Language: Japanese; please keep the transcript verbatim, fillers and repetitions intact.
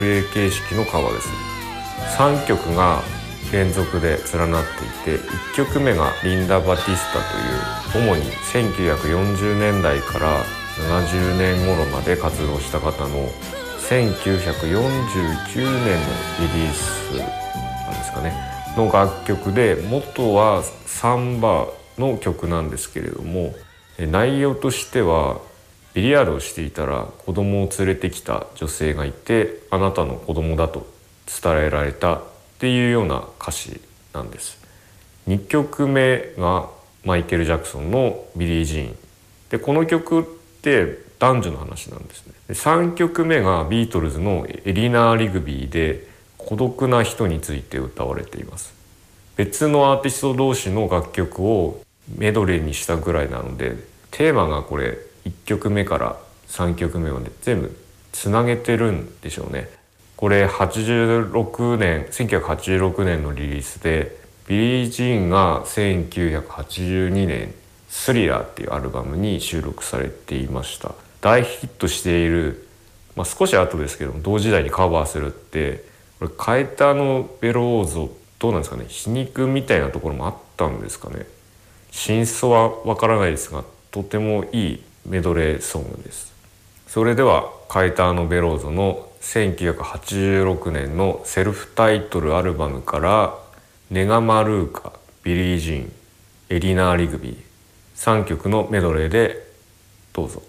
レー形式のカバーです。さんきょくが連続で連なっていて、いっきょくめがリンダ・バティスタという主にせんきゅうひゃくよんじゅうねんだいからななじゅうねん頃まで活動した方のせんきゅうひゃくよんじゅうきゅうねんのリリースなんですかねの楽曲で、元はサンバの曲なんですけれども、内容としてはビリヤードをしていたら子供を連れてきた女性がいて、あなたの子供だと伝えられたっていうような歌詞なんです。にきょくめがマイケル・ジャクソンのビリー・ジーンで、この曲って男女の話なんですね。でさんきょくめがビートルズのエリナー・リグビーで孤独な人について歌われています。別のアーティスト同士の楽曲をメドレーにしたぐらいなので、テーマがこれいっきょくめからさんきょくめまで全部つなげてるんでしょうね。これはちじゅうろくねんせんきゅうひゃくはちじゅうろくねんのリリースで、ビリー・ジーンがせんきゅうひゃくはちじゅうにねんスリラーっていうアルバムに収録されていました。大ヒットしている、まあ、少し後ですけども同時代にカバーするって、これカエタノ・ベローゾ、どうなんですかね、皮肉みたいなところもあったんですかね。真相はわからないですが、とてもいいメドレーソングです。それではカエターノ・ベローゾのせんきゅうひゃくはちじゅうろくねんのセルフタイトルアルバムからネガ・マルーカ、ビリー・ジーン、エリナー・リグビーさんきょくのメドレーでどうぞ。